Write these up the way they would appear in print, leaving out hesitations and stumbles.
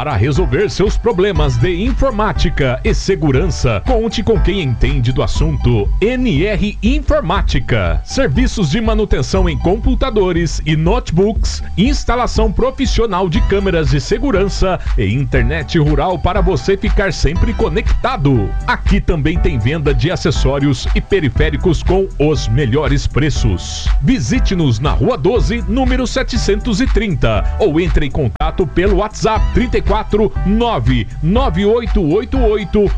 Para resolver seus problemas de informática e segurança, conte com quem entende do assunto. NR Informática. Serviços de manutenção em computadores e notebooks, instalação profissional de câmeras de segurança e internet rural para você ficar sempre conectado. Aqui também tem venda de acessórios e periféricos com os melhores preços. Visite-nos na Rua 12, número 730, ou entre em contato pelo WhatsApp 34 99888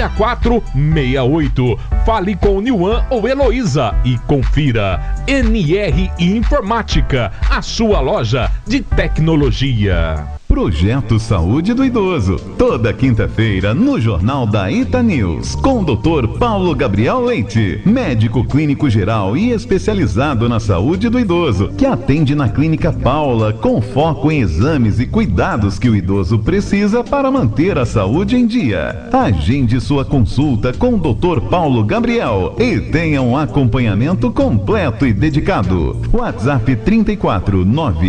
6468. Fale com Nilvan ou Heloísa e confira. NR Informática, a sua loja de tecnologia. Projeto Saúde do Idoso, toda quinta-feira no Jornal da Ita News, com o Dr. Paulo Gabriel Leite, médico clínico geral e especializado na saúde do idoso, que atende na Clínica Paula, com foco em exames e cuidados que o idoso precisa para manter a saúde em dia. Agende sua consulta com o Dr. Paulo Gabriel e tenha um acompanhamento completo e dedicado. WhatsApp 34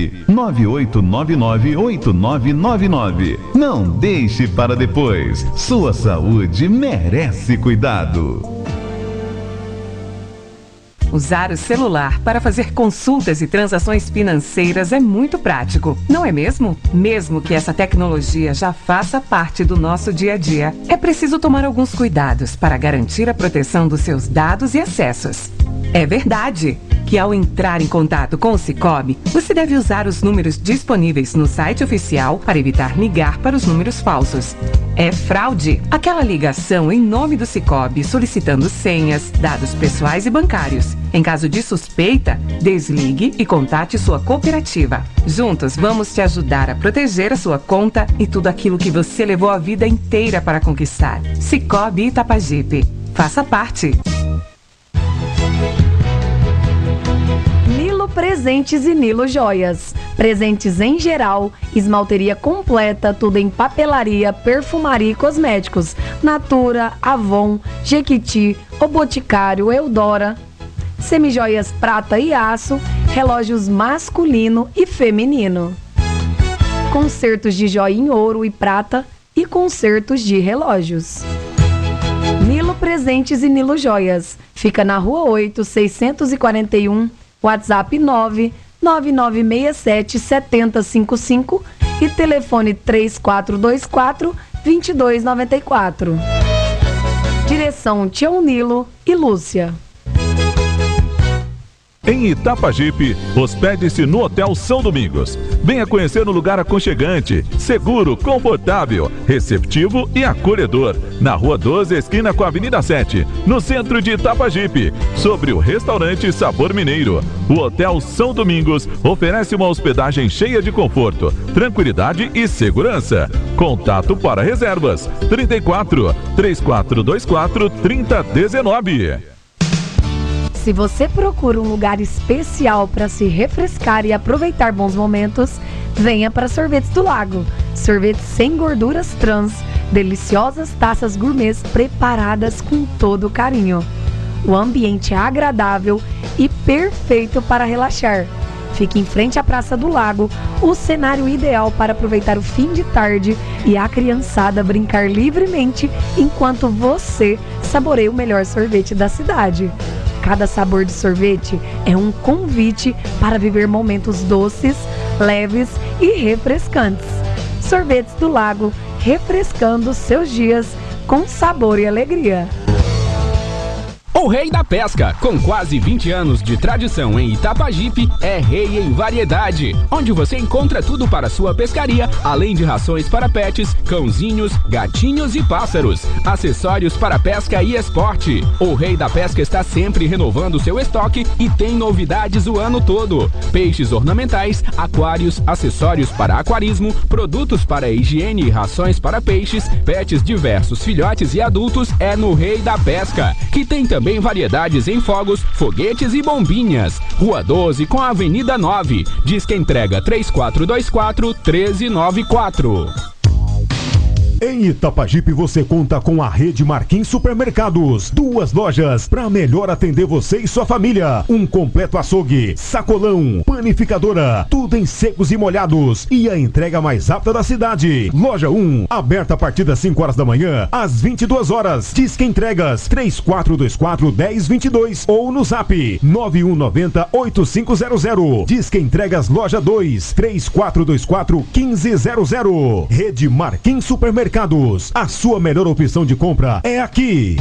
998998999. Não deixe para depois. Sua saúde merece cuidado. Usar o celular para fazer consultas e transações financeiras é muito prático, não é mesmo? Mesmo que essa tecnologia já faça parte do nosso dia a dia, é preciso tomar alguns cuidados para garantir a proteção dos seus dados e acessos. É verdade que ao entrar em contato com o Sicoob, você deve usar os números disponíveis no site oficial para evitar ligar para os números falsos. É fraude aquela ligação em nome do Sicoob solicitando senhas, dados pessoais e bancários. Em caso de suspeita, desligue e contate sua cooperativa. Juntos vamos te ajudar a proteger a sua conta e tudo aquilo que você levou a vida inteira para conquistar. Sicoob Itapajipe. Faça parte. Nilo Presentes e Nilo Joias. Presentes em geral, esmalteria completa, tudo em papelaria, perfumaria e cosméticos. Natura, Avon, Jequiti, O Boticário, Eudora. Semijoias prata e aço, relógios masculino e feminino. Concertos de joia em ouro e prata e concertos de relógios. Nilo Presentes e Nilo Joias. Fica na Rua 8, 641, WhatsApp 999677055 e telefone 3424-2294. Direção Tião Nilo e Lúcia. Em Itapajipe, hospede-se no Hotel São Domingos. Venha conhecer um lugar aconchegante, seguro, confortável, receptivo e acolhedor. Na Rua 12, esquina com a Avenida 7, no centro de Itapajipe, sobre o restaurante Sabor Mineiro. O Hotel São Domingos oferece uma hospedagem cheia de conforto, tranquilidade e segurança. Contato para reservas: 34 3424 3019. Se você procura um lugar especial para se refrescar e aproveitar bons momentos, venha para Sorvetes do Lago. Sorvetes sem gorduras trans, deliciosas taças gourmets preparadas com todo carinho. O ambiente é agradável e perfeito para relaxar. Fica em frente à Praça do Lago, o cenário ideal para aproveitar o fim de tarde e a criançada brincar livremente enquanto você saboreia o melhor sorvete da cidade. Cada sabor de sorvete é um convite para viver momentos doces, leves e refrescantes. Sorvetes do Lago, refrescando seus dias com sabor e alegria. O Rei da Pesca, com quase 20 anos de tradição em Itapajipe, é rei em variedade, onde você encontra tudo para sua pescaria, além de rações para pets, cãozinhos, gatinhos e pássaros, acessórios para pesca e esporte. O Rei da Pesca está sempre renovando seu estoque e tem novidades o ano todo. Peixes ornamentais, aquários, acessórios para aquarismo, produtos para higiene e rações para peixes, pets diversos, filhotes e adultos, é no Rei da Pesca, que tem também variedades em fogos, foguetes e bombinhas. Rua 12 com a Avenida 9. Disque entrega 3424-1394. Em Itapajipe você conta com a rede Marquinhos Supermercados. 2 lojas para melhor atender você e sua família. Um completo açougue, sacolão, panificadora, tudo em secos e molhados. E a entrega mais rápida da cidade. Loja 1, aberta a partir das 5 horas da manhã às 22 horas. Disque entregas 3424-1022 ou no zap 9190-8500. Disque entregas loja 2, 3424-1500. Rede Marquinhos Supermercados. A sua melhor opção de compra é aqui.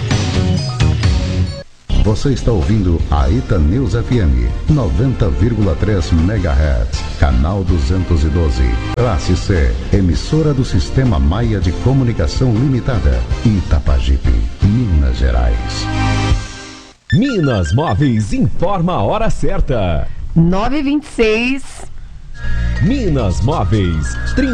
Você está ouvindo a Itanews FM 90,3 MHz, canal 212, classe C, emissora do Sistema Maia de Comunicação Limitada, Itapajipe, Minas Gerais. Minas Móveis informa a hora certa. 9h26. Minas Móveis,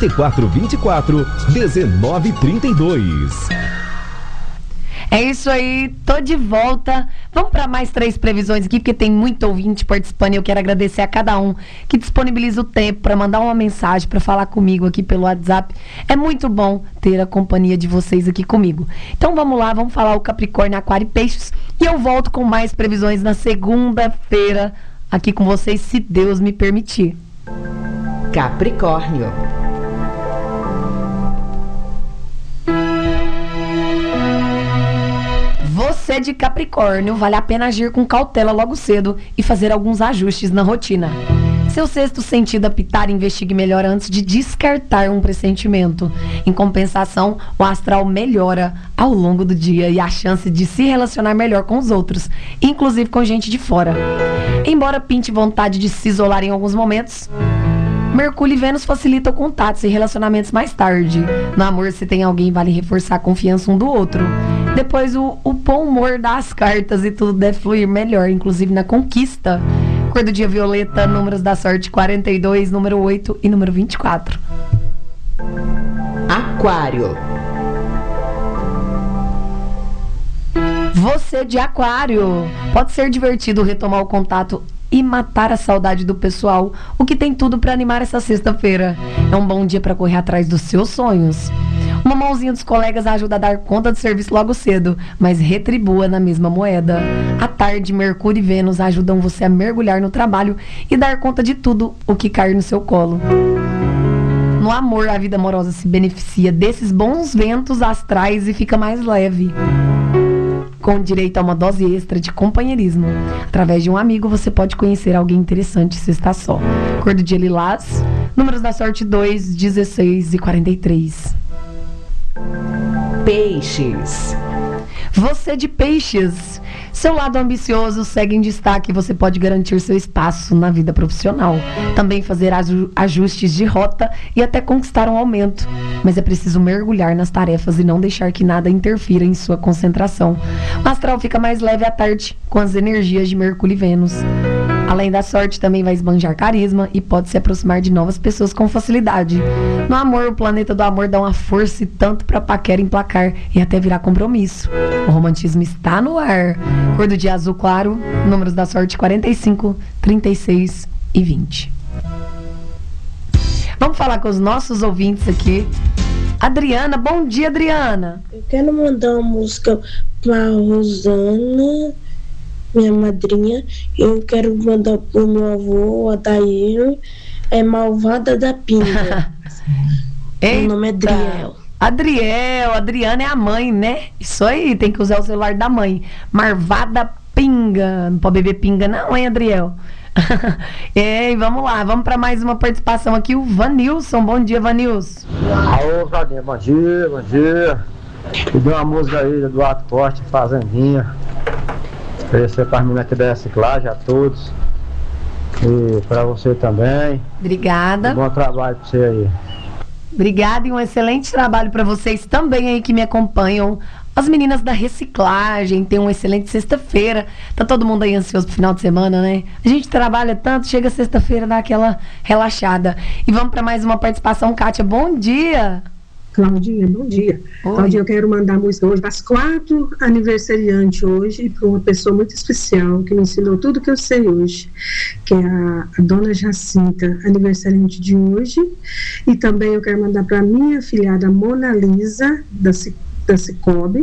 3424-1932. É isso aí, tô de volta. Vamos para mais 3 previsões aqui, porque tem muito ouvinte participando e eu quero agradecer a cada um que disponibiliza o tempo para mandar uma mensagem, para falar comigo aqui pelo WhatsApp. É muito bom ter a companhia de vocês aqui comigo. Então vamos lá, vamos falar o Capricórnio, Aquário e Peixes. E eu volto com mais previsões na segunda-feira aqui com vocês, se Deus me permitir. Capricórnio. Você de Capricórnio, vale a pena agir com cautela logo cedo e fazer alguns ajustes na rotina. Seu sexto sentido apitar, investigue melhor antes de descartar um pressentimento. Em compensação, o astral melhora ao longo do dia e a chance de se relacionar melhor com os outros, inclusive com gente de fora. Embora pinte vontade de se isolar em alguns momentos, Mercúrio e Vênus facilitam contatos e relacionamentos mais tarde. No amor, se tem alguém, vale reforçar a confiança um do outro. Depois, o bom humor das cartas e tudo deve fluir melhor, inclusive na conquista. Cor do dia violeta, números da sorte 42, número 8 e número 24. Aquário. Você de Aquário, pode ser divertido retomar o contato e matar a saudade do pessoal, o que tem tudo para animar essa sexta-feira. É um bom dia para correr atrás dos seus sonhos. Uma mãozinha dos colegas ajuda a dar conta do serviço logo cedo, mas retribua na mesma moeda. À tarde, Mercúrio e Vênus ajudam você a mergulhar no trabalho e dar conta de tudo o que cair no seu colo. No amor, a vida amorosa se beneficia desses bons ventos astrais e fica mais leve, com direito a uma dose extra de companheirismo. Através de um amigo, você pode conhecer alguém interessante se está só. Cor do dia lilás, números da sorte 2, 16 e 43. Peixes. Você de Peixes, seu lado ambicioso segue em destaque e você pode garantir seu espaço na vida profissional. Também fazer ajustes de rota e até conquistar um aumento. Mas é preciso mergulhar nas tarefas e não deixar que nada interfira em sua concentração. O astral fica mais leve à tarde com as energias de Mercúrio e Vênus. Além da sorte, também vai esbanjar carisma e pode se aproximar de novas pessoas com facilidade. No amor, o planeta do amor dá uma força e tanto para paquera emplacar e até virar compromisso. O romantismo está no ar. Cor do dia azul claro, números da sorte 45, 36 e 20. Vamos falar com os nossos ouvintes aqui. Adriana, bom dia, Adriana. Eu quero mandar uma música pra Rosana, minha madrinha. Eu quero mandar pro meu avô, o Adair, Malvada da Pinga. Meu nome é Adriel. Adriana é a mãe, né? Isso aí, tem que usar o celular da mãe. Marvada Pinga. Não pode beber pinga não, hein, Adriel? Ei, vamos lá, vamos para mais uma participação aqui, o Vanilson. Bom dia, Vanilson. Alô, Vladimir, bom dia. Pediu uma música aí do Eduardo Costa, Fazendinha. Oferecer para as meninas aqui da Reciclagem, a todos. E para você também. Obrigada. Bom trabalho para você aí. Obrigada e um excelente trabalho para vocês também aí que me acompanham. As meninas da Reciclagem, tem uma excelente sexta-feira. Tá todo mundo aí ansioso pro final de semana, né? A gente trabalha tanto, chega sexta-feira, dá aquela relaxada. E vamos para mais uma participação, Kátia. Bom dia! Claudinha, bom dia. Oi. Claudinha, eu quero mandar música hoje para as 4 aniversariantes hoje e para uma pessoa muito especial que me ensinou tudo que eu sei hoje, que é a dona Jacinta, aniversariante de hoje. E também eu quero mandar para a minha filhada Mona Lisa, da Cicobi.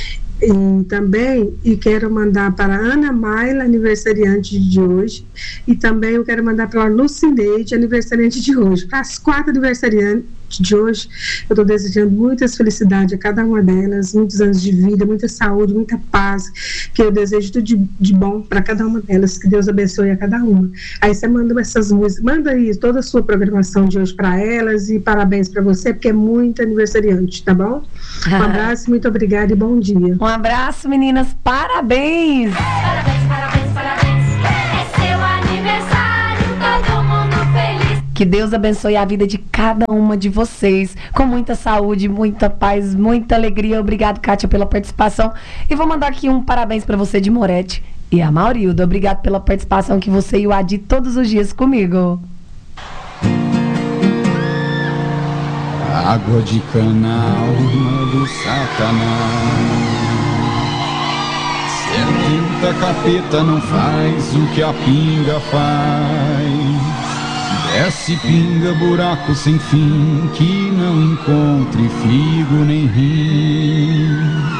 E quero mandar para a Ana Maila, aniversariante de hoje, e também eu quero mandar para a Lucineide, aniversariante de hoje. Para as 4 aniversariantes de hoje, eu estou desejando muitas felicidades a cada uma delas, muitos anos de vida, muita saúde, muita paz, que eu desejo tudo de bom para cada uma delas, que Deus abençoe a cada uma. Aí você manda essas músicas, manda aí toda a sua programação de hoje para elas, e parabéns para você, porque é muito aniversariante, tá bom? Um abraço, muito obrigada e bom dia. Um abraço, meninas, parabéns! Parabéns, parabéns, parabéns. É seu aniversário, todo mundo feliz. Que Deus abençoe a vida de cada uma de vocês, com muita saúde, muita paz, muita alegria. Obrigado, Kátia, pela participação. E vou mandar aqui um parabéns para você de Moretti e a Maurildo. Obrigado pela participação que você e o Adi todos os dias comigo. Água de cana, alma do Satanás. 70 capeta não faz o que a pinga faz. Desce pinga, buraco sem fim, que não encontre figo nem rim.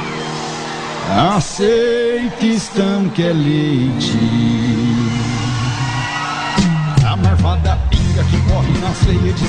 Aceite estanque é leite. A marvada pinga que corre na ceia de